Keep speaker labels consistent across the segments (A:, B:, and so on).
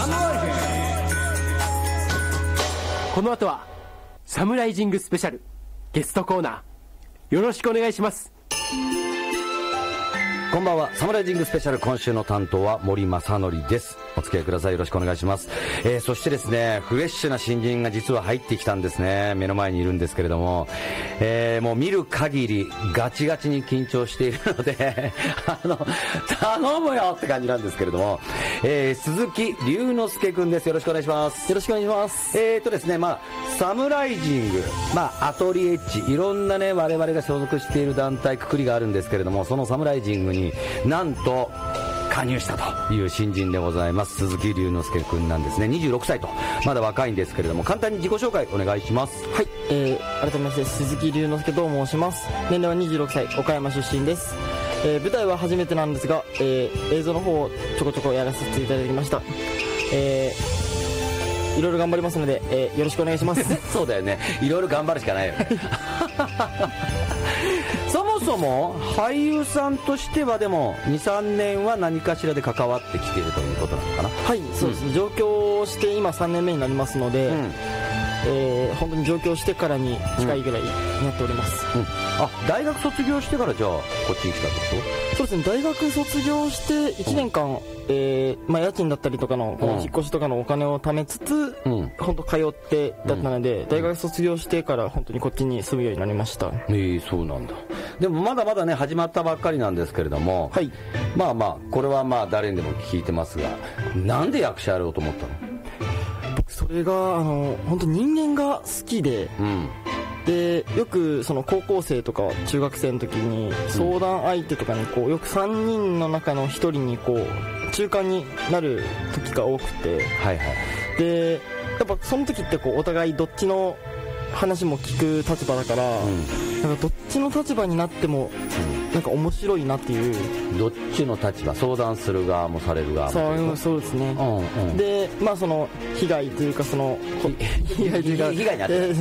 A: この後はサムライジングスペシャルゲストコーナー、よろしくお願いします。
B: こんばんは。サムライジングスペシャル、今週の担当は森正則です。お付き合いください。よろしくお願いします。そしてですね、フレッシュな新人が実は入ってきたんですね。目の前にいるんですけれども、もう見る限りガチガチに緊張しているので頼むよって感じなんですけれども、鈴木隆之介くんです。よろしくお願いします。
C: よろしくお願いします。
B: ですね、サムライジング、アトリエッジ、いろんなね、我々が所属している団体くくりがあるんですけれども、そのサムライジングになんと加入したという新人でございます。鈴木隆之介くんなんですね。26歳とまだ若いんですけれども、簡単に自己紹介お願いします。
C: はい、改めまして鈴木隆之介と申します。年齢は26歳、岡山出身です。舞台は初めてなんですが、映像の方をちょこちょこやらせていただきました。いろいろ頑張りますので、よろしくお願いします
B: そうだよね、いろいろ頑張るしかないよねそもそも俳優さんとしてはでも 2,3 年は何かしらで関わってきているということなのかな。
C: はい、そうですね、上京して今3年目になりますので、本当に上京してからに近いぐらいになっております。
B: 大学卒業してからじゃあこっちに来たってこと？
C: そうですね、大学卒業して1年間、家賃だったりとかのこの引っ越しとかのお金を貯めつつ、本当通ってだったので、大学卒業してから本当にこっちに住むようになりました。
B: そうなんだ。でもまだまだね、始まったばっかりなんですけれども、
C: はい、
B: これは誰にでも聞いてますが、なんで役者やろうと思ったの？
C: それが本当人間が好きで、でよくその高校生とか中学生の時に相談相手とかによく3人の中の1人に中間になる時が多くて、でやっぱその時ってお互いどっちの話も聞く立場だから、なんかどっちの立場になってもなんか面白いなっていう。
B: どっちの立場？相談する側もされる側も。
C: そうですね。でその被害というか被害に遭って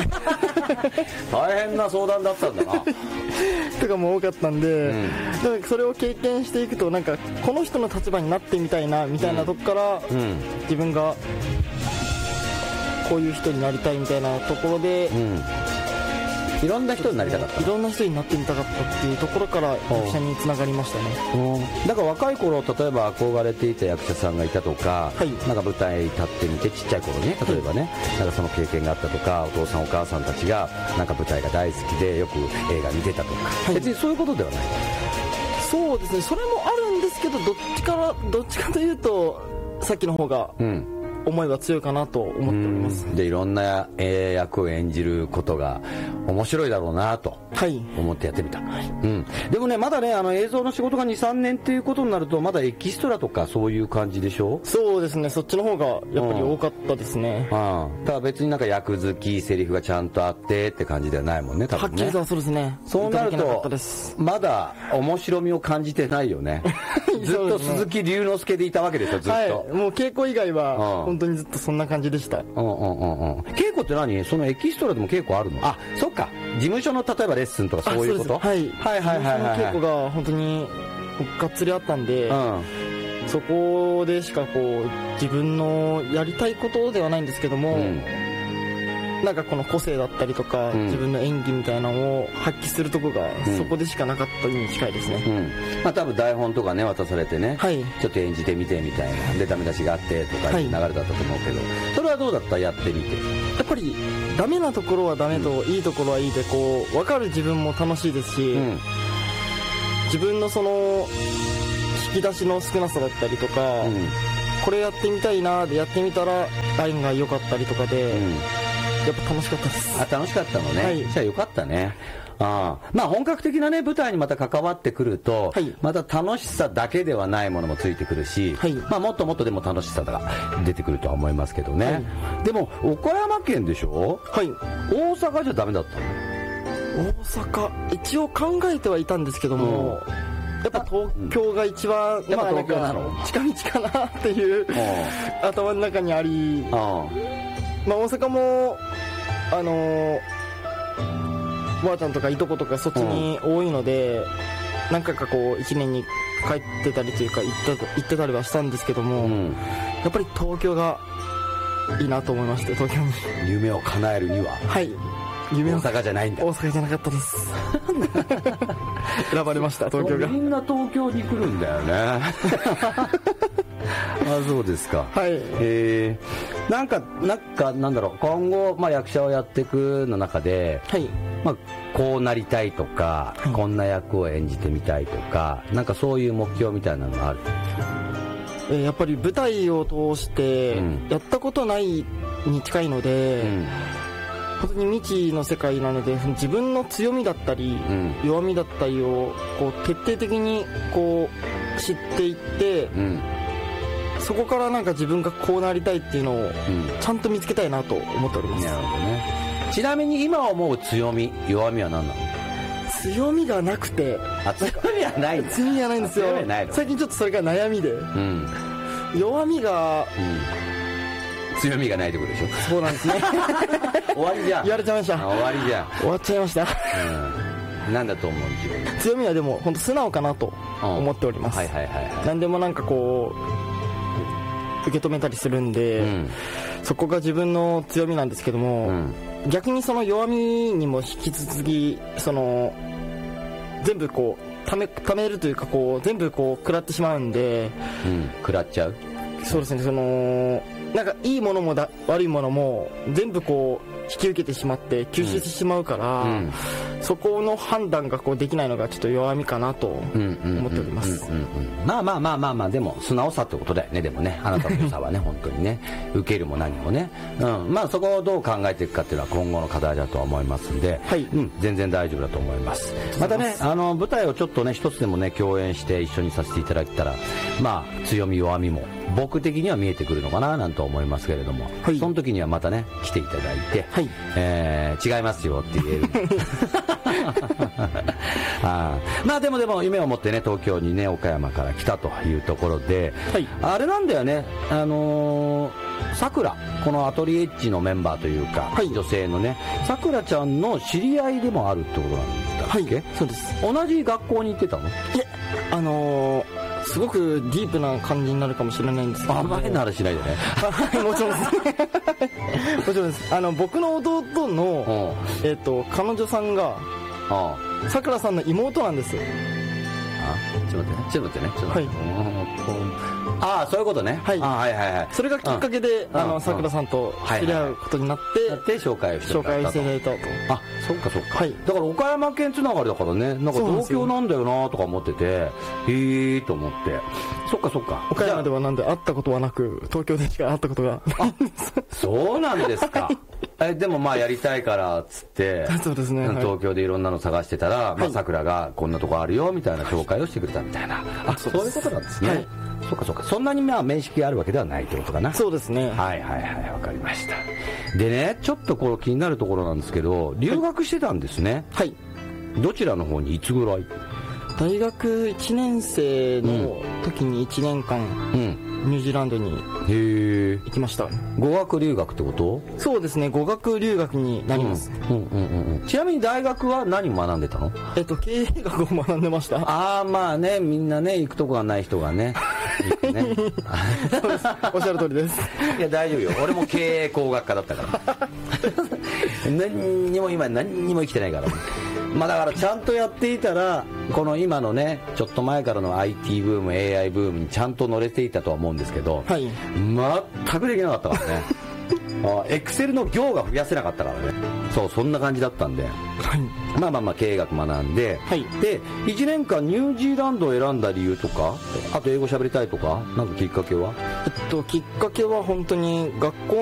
B: 大変な相談だったんだな
C: とかも多かったんで、それを経験していくとなんかこの人の立場になってみたいなみたいなとこから、自分がこういう人になりたいみたいなところで、
B: いろんな人になりたかった。
C: いろんな人になってみたかったっていうところから役者につながりましたね。
B: だから若い頃、例えば憧れていた役者さんがいたとか、なんか舞台立ってみてちっちゃい頃ね、例えばね、なんかその経験があったとか、お父さんお母さんたちがなんか舞台が大好きでよく映画見てたとか、別にそういうことではない。
C: そうですね、それもあるんですけど、どっちかというとさっきの方が、思いは強いかなと思っております。
B: でいろんな役を演じることが面白いだろうなと思ってやってみた。でもね、まだね、映像の仕事が 2,3 年っていうことになると、まだエキストラとかそういう感じでしょ？
C: そうですね、そっちの方がやっぱり多かったですね。
B: ただ別になんか役付きセリフがちゃんとあってって感じではないもんね、多分ね。
C: はっきりとはそうですね。
B: そうなるとまだ面白みを感じてないよねずっと鈴木隆之介でいたわけですよ、ずっと。
C: もう稽古以外は本当にずっとそんな感じでした。
B: 稽古って何？そのエキストラでも稽古あるの？そっか、事務所の例えばレッスンとかそういうこと？
C: はい、事務所の稽古が本当にがっつりあったんで、そこでしか自分のやりたいことではないんですけども、なんかこの個性だったりとか、自分の演技みたいなのを発揮するとこが、そこでしかなかったに近いですね。
B: 多分台本とかね渡されてね、ちょっと演じてみてみたいなでダメ出しがあってとかいう流れだったと思うけど、それはどうだった？やってみて。
C: やっぱりダメなところはダメと、いいところはいいで分かる自分も楽しいですし、自分のその引き出しの少なさだったりとか、これやってみたいなでやってみたら案外良かったりとかで、やっぱ楽しかったです。
B: 楽しかったのね。じゃあよかったね。本格的なね舞台にまた関わってくると、また楽しさだけではないものもついてくるし、もっともっとでも楽しさが出てくるとは思いますけどね。でも岡山県でしょ？大阪じゃダメだったの？
C: 大阪一応考えてはいたんですけども、やっぱ東京が一番、
B: 東京なの？
C: 近道かなっていう頭の中にあり、大阪もばあちゃんとかいとことかそっちに多いので、何回か1年に帰ってたりというか行ってたりはしたんですけども、やっぱり東京がいいなと思いまして、東京に
B: 夢を叶えるには、
C: はい、
B: 大阪じゃないんだ。
C: 大阪じゃなかったです選ばれました、東京が。
B: みんな東京に来るんだよねあ、そうですか。
C: はい。
B: なんかなんだろう、今後、役者をやっていくの中で、
C: はい、
B: こうなりたいとか、はい、こんな役を演じてみたいとか、なんかそういう目標みたいなのがある？
C: やっぱり舞台を通してやったことないに近いので、本当に未知の世界なので、自分の強みだったり、弱みだったりをこう徹底的にこう知っていって、そこからなんか自分がこうなりたいっていうのをちゃんと見つけたいなと思っております。
B: なるほどね。ちなみに今思う強み、弱みは何なの？
C: 強みがなくて。
B: 強みはないんです。
C: 強みはないんですよ。最近ちょっとそれが悩みで、弱みが、
B: 強みがないってことでしょ。
C: そうなんですね
B: 終わりじゃん。
C: 言われちゃいました。
B: 終わりじゃん。
C: 終わっちゃいました
B: なんだと思う？自分
C: 強みはでも本当素直かなと思っております。何でもなんかこう受け止めたりするんで、そこが自分の強みなんですけども、逆にその弱みにも引き続き全部こうためるというか、こう全部こう食らってしまうんで、
B: 食らっちゃう。
C: そうですね。なんかいいものも悪いものも全部こう引き受けてしまって吸収してしまうから、そこの判断がこうできないのがちょっと弱みかなと思っております。
B: まあでも素直さってことだよね。でもね、あなたの良さはね本当にね、受けるも何もね、そこをどう考えていくかっていうのは今後の課題だとは思いますんで、全然大丈夫だと思います。またね、舞台をちょっとね一つでもね共演して一緒にさせていただけたら、強み弱みも僕的には見えてくるのかななんと思いますけれども、その時にはまたね来ていただいて、違いますよって言えるでも夢を持ってね東京にね岡山から来たというところで、あれなんだよね、さくら、このアトリエッジのメンバーというか、女性のねさくらちゃんの知り合いでもあるってことなんですか？
C: そうです。
B: 同じ学校に行ってたの？い
C: え、すごくディープな感じになるかもしれないんですけど、
B: あんまり変な話しないでね
C: もちろんですもちろんです。僕の弟の、彼女さんがさくらさんの妹なんですよ。
B: ちょっと待ってね。そういうことね。
C: それがきっかけでさくらさんと知り合うことになって
B: 紹介していただいたと。そうか。だから岡山県つながりだからね、なんか東京なんだよなとか思ってて、へーと思って。そっか。
C: 岡山ではなんで会ったことはなく、東京でしか会ったことがないんです。
B: そうなんですか。でもやりたいからっつって、
C: そうですね、
B: 東京でいろんなの探してたら、さくらがこんなとこあるよみたいな紹介をしてくれたみたいな。そういうことなんですね。そうか。そんなに面識があるわけではないってことかな。
C: そうですね。
B: わかりました。でね、ちょっとこれ気になるところなんですけど、留学してたんですね。どちらの方にいつぐらい？
C: 大学1年生の時に1年間、ニュージーランドに行きました。
B: 語学留学ってこと？
C: そうですね、語学留学になります。
B: ちなみに大学は何を学んでたの？
C: 経営学を学んでました。
B: みんなね行くとこがない人がねそうです。
C: おっしゃる通りです。
B: いや大丈夫よ、俺も経営工学科だったから何にも生きてないからだからちゃんとやっていたら、この今のねちょっと前からの IT ブーム AI ブームにちゃんと乗れていたとは思うんですけど、全くできなかったからねエクセルの行が増やせなかったからね。そんな感じだったんで、経営学学んで、で1年間ニュージーランドを選んだ理由とか、あと英語喋りたいとか、なんかきっかけは？
C: きっかけは本当に学校